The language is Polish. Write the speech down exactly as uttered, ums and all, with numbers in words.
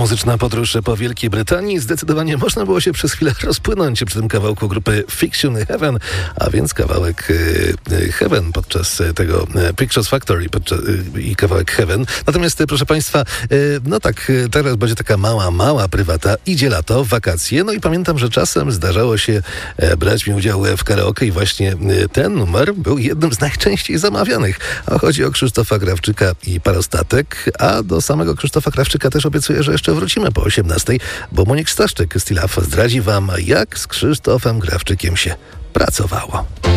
Muzyczna podróż po Wielkiej Brytanii. Zdecydowanie można było się przez chwilę rozpłynąć przy tym kawałku grupy Fiction Heaven, a więc kawałek e, Heaven podczas tego e, Pictures Factory podczas, e, i kawałek Heaven. Natomiast e, proszę Państwa, e, no tak, e, teraz będzie taka mała, mała prywata. Idzie lato, wakacje, no i pamiętam, że czasem zdarzało się e, brać mi udział w karaoke i właśnie e, ten numer był jednym z najczęściej zamawianych. A chodzi o Krzysztofa Krawczyka i Parostatek, a do samego Krzysztofa Krawczyka też obiecuję, że jeszcze wrócimy po osiemnastej, bo Monik Staszczyk z Still Love zdradzi wam, jak z Krzysztofem Krawczykiem się pracowało.